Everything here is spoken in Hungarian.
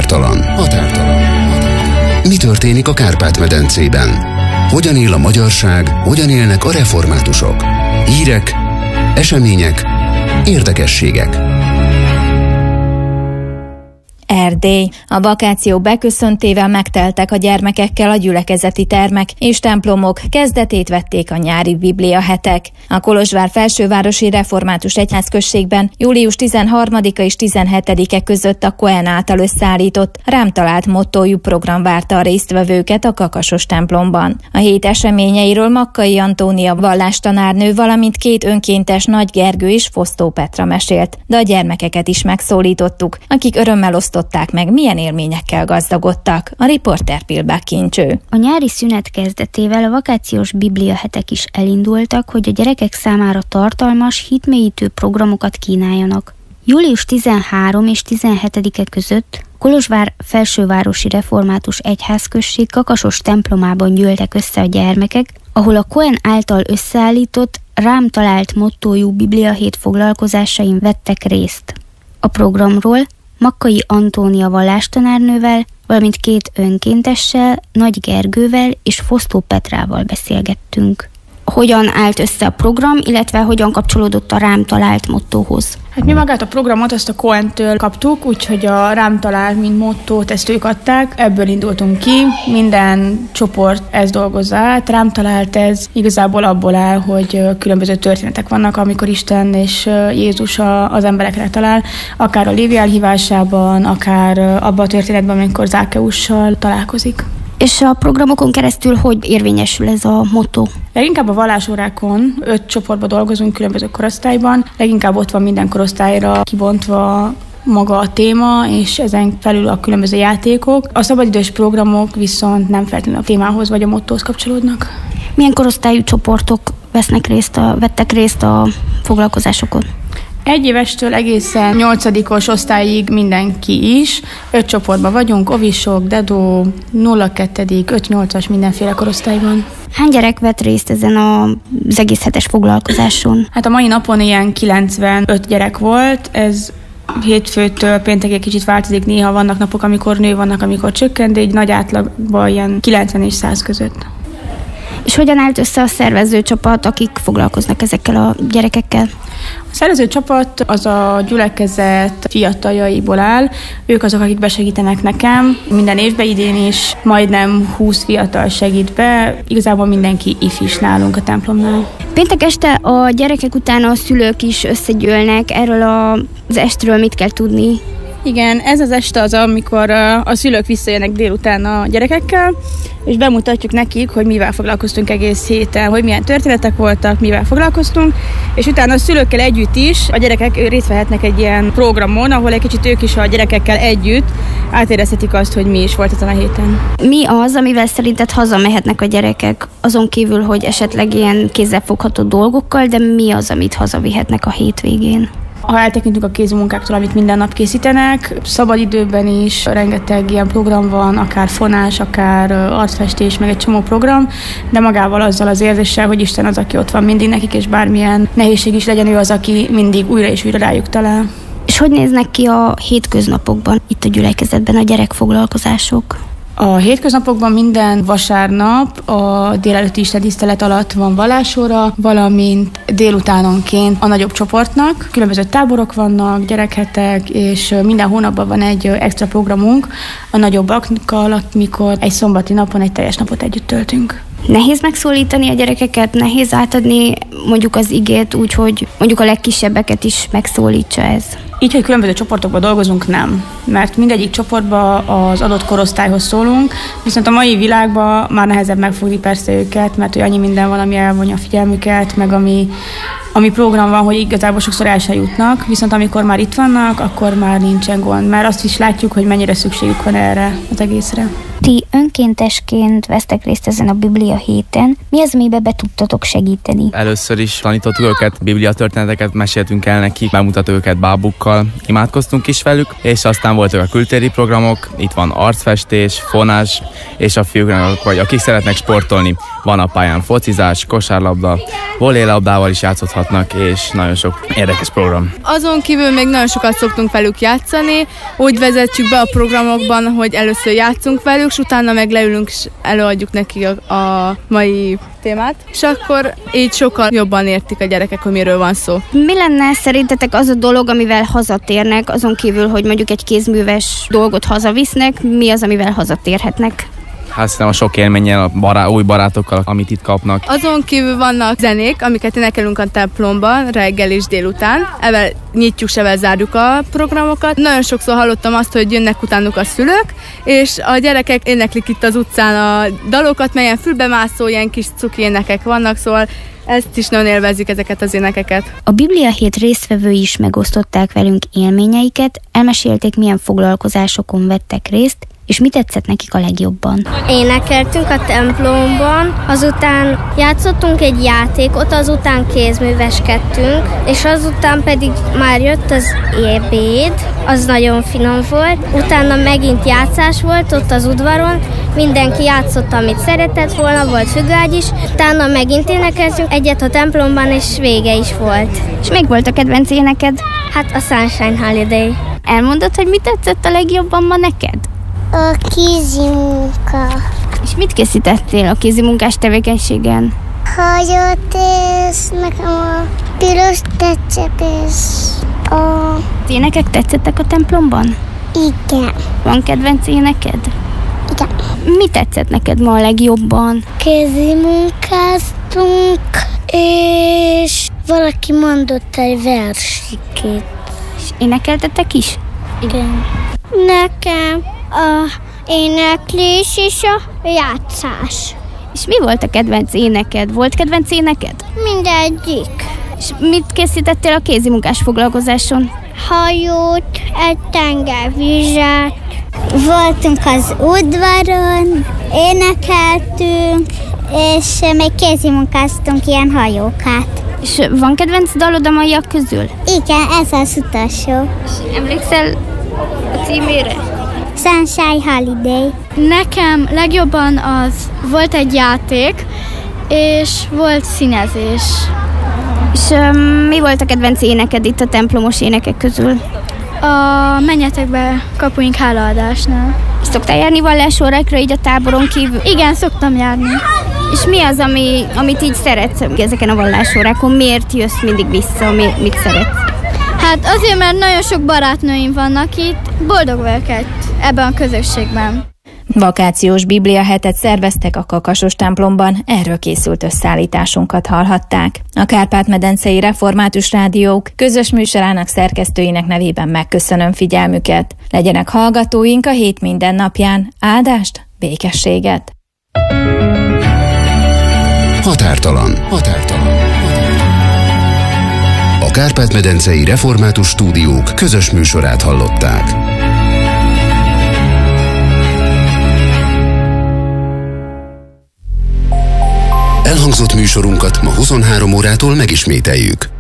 Határtalan. Mi történik a Kárpát-medencében? Hogyan él a magyarság, hogyan élnek a reformátusok? Hírek, események, érdekességek. Erdély. A vakáció beköszöntével megteltek a gyermekekkel a gyülekezeti termek és templomok, kezdetét vették a nyári bibliahetek. A Kolozsvár Felsővárosi Református Egyházközségben július 13-a és 17-e között a Cohen által összeállított Rám talált mottójú program várta a résztvevőket a Kakasos templomban. A hét eseményeiről Makkai Antónia vallástanárnő, valamint két önkéntes Nagy Gergő és Fosztó Petra mesélt, de a gyermekeket is megszólítottuk, akik örömmel osztották meg, milyen élményekkel gazdagodtak. A riporter Pilbák Kincső. A nyári szünet kezdetével a vakációs bibliahetek is elindultak, hogy a gyerekek számára tartalmas, hitmélyítő programokat kínáljanak. Július 13 és 17-e között Kolozsvár Felsővárosi Református Egyházközség Kakasos templomában gyűltek össze a gyermekek, ahol a Cohen által összeállított Rám talált mottójú bibliahét foglalkozásain vettek részt. A programról Makkai Antónia vallástanárnővel, valamint két önkéntessel, Nagy Gergővel és Fosztó Petrával beszélgettünk. Hogyan állt össze a program, illetve hogyan kapcsolódott a Rám talált mottóhoz? Hát mi magát a programot azt a Cohentől kaptuk, úgyhogy a Rám talált, mint mottót, ezt ők adták. Ebből indultunk ki, minden csoport ezt dolgozza át. Rám talált, ez igazából abból áll, hogy különböző történetek vannak, amikor Isten és Jézus az emberekre talál, akár a Lévi elhívásában, akár abban a történetben, amikor Zákeussal találkozik. És a programokon keresztül hogy érvényesül ez a motto? Leginkább a vallásórákon 5 csoportban dolgozunk különböző korosztályban. Leginkább ott van minden korosztályra kibontva maga a téma, és ezen felül a különböző játékok. A szabadidős programok viszont nem feltétlenül a témához vagy a mottóhoz kapcsolódnak. Milyen korosztályú csoportok vettek részt a foglalkozásokon? 1 évestől egészen 8. osztályig mindenki is. 5 csoportban vagyunk, ovisok, dedó, 0-2, 5-8-as, mindenféle korosztályban. Hány gyerek vett részt ezen az egész hetes foglalkozáson? Hát a mai napon ilyen 95 gyerek volt, ez hétfőtől péntekig kicsit változik, néha vannak napok, amikor nő, vannak, amikor csökken, de egy nagy átlagban ilyen 90 és 100 között. És hogyan állt össze a szervező csapat, akik foglalkoznak ezekkel a gyerekekkel? A szervező csapat az a gyülekezet fiataljaiból áll, ők azok, akik besegítenek nekem. Minden évben, idén is majdnem 20 fiatal segít be, igazából mindenki ifis nálunk a templomnál. Péntek este a gyerekek után a szülők is összegyűlnek, erről az estről mit kell tudni? Igen, ez az este az, amikor a szülők visszajönnek délután a gyerekekkel, és bemutatjuk nekik, hogy mivel foglalkoztunk egész héten, hogy milyen történetek voltak, mivel foglalkoztunk, és utána a szülőkkel együtt is a gyerekek részt vehetnek egy ilyen programon, ahol egy kicsit ők is a gyerekekkel együtt átérezhetik azt, hogy mi is volt ezen a héten. Mi az, amivel szerinted hazamehetnek a gyerekek, azon kívül, hogy esetleg ilyen kézzelfogható dolgokkal, de mi az, amit hazavihetnek a hétvégén? Ha eltekintünk a kézi munkáktól, amit minden nap készítenek, szabadidőben is rengeteg ilyen program van, akár fonás, akár arcfestés, meg egy csomó program, de magával azzal az érzéssel, hogy Isten az, aki ott van mindig nekik, és bármilyen nehézség is legyen, ő az, aki mindig újra és újra rájuk talál. És hogy néznek ki a hétköznapokban itt a gyülekezetben a gyerekfoglalkozások? A hétköznapokban minden vasárnap a délelőtti istentisztelet alatt van vallásóra, valamint délutánonként a nagyobb csoportnak. Különböző táborok vannak, gyerekhetek, és minden hónapban van egy extra programunk a nagyobbakkal, amikor egy szombati napon egy teljes napot együtt töltünk. Nehéz megszólítani a gyerekeket, nehéz átadni mondjuk az igét úgy, hogy mondjuk a legkisebbeket is megszólítsa ez. Így, hogy különböző csoportokban dolgozunk, nem. Mert mindegyik csoportban az adott korosztályhoz szólunk, viszont a mai világban már nehezebb megfogni persze őket, mert annyi minden van, ami elvonja a figyelmüket, meg ami program van, hogy igazából sokszor el se jutnak, viszont amikor már itt vannak, akkor már nincsen gond, mert azt is látjuk, hogy mennyire szükségük van erre az egészre. Ti önkéntesként vesztek részt ezen a Biblia héten. Mi az, amiben be tudtatok segíteni? Először is tanítottuk őket, Biblia történeteket meséltünk el nekik, bemutattuk őket bábukkal, imádkoztunk is velük, és aztán voltak a kültéri programok, itt van arcfestés, fonás, és a fiúknak, vagy akik szeretnek sportolni, van a pályán focizás, kosárlabda, volélabdával is játszhatnak, tanulhatnak, és nagyon sok érdekes program. Azon kívül még nagyon sokat szoktunk velük játszani, úgy vezetjük be a programokban, hogy először játszunk velük, és utána meg leülünk, és előadjuk neki a mai témát, és akkor így sokkal jobban értik a gyerekek, hogy miről van szó. Mi lenne szerintetek az a dolog, amivel hazatérnek, azon kívül, hogy mondjuk egy kézműves dolgot hazavisznek, mi az, amivel hazatérhetnek? Hát szerintem a sok élménnyel, új barátokkal, amit itt kapnak. Azon kívül vannak zenék, amiket énekelünk a templomban reggel és délután. Evel nyitjuk, evel zárjuk a programokat. Nagyon sokszor hallottam azt, hogy jönnek utánuk a szülők, és a gyerekek éneklik itt az utcán a dalokat, melyen fülbemászó, ilyen kis cuki énekek vannak, szóval ezt is nagyon élvezik, ezeket az énekeket. A Biblia Hét résztvevői is megosztották velünk élményeiket, elmesélték, milyen foglalkozásokon vettek részt, és mi tetszett nekik a legjobban. Énekeltünk a templomban, azután játszottunk egy játékot, azután kézműveskedtünk, és azután pedig már jött az ebéd, az nagyon finom volt. Utána megint játszás volt ott az udvaron, mindenki játszott, amit szeretett volna, volt függőágy is. Utána megint énekeltünk egyet a templomban, és vége is volt. És még volt a kedvenc éneked? Hát a Sunshine Holiday. Elmondod, hogy mi tetszett a legjobban ma neked? A kézimunka. És mit készítettél a kézimunkás tevékenységen? Hajót, és nekem a piros tetszett, és a... Énekek tetszettek a templomban? Igen. Van kedvenc éneked? Igen. Mi tetszett neked ma a legjobban? Kézimunkáztunk, és valaki mondott egy versikét. És énekeltetek is? Igen. Nekem a éneklés és a játszás. És mi volt a kedvenc éneked? Volt kedvenc éneked? Mindegyik. És mit készítettél a kézimunkás foglalkozáson? Hajót, egy tengervizet. Voltunk az udvaron, énekeltünk, és még kézimunkáztunk ilyen hajókat. És van kedvenc dalod a maiak közül? Igen, ez az utolsó. És emlékszel a címére? Sunshine Holiday. Nekem legjobban az volt egy játék, és volt színezés. És mi volt a kedvenc éneked itt a templomos énekek közül? A Menjetek be kapuink hálaadásnál. És szoktál járni vallásórákra így a táboron kívül? Igen, szoktam járni. És mi az, amit így szeretsz ezeken a vallásórákon? Miért jössz mindig vissza? Mit szeretsz? Hát azért, mert nagyon sok barátnőim vannak itt. Boldog vagyok ebben a közösségben. Vakációs Biblia hetet szerveztek a Kakasos templomban, erről készült összeállításunkat hallhatták. A Kárpát-medencei Református Rádiók közös műsorának szerkesztőinek nevében megköszönöm figyelmüket. Legyenek hallgatóink a hét minden napján. Áldást, békességet! Határtalan. A Kárpát-medencei Református Stúdiók közös műsorát hallották. Elhangzott műsorunkat ma 23 órától megismételjük.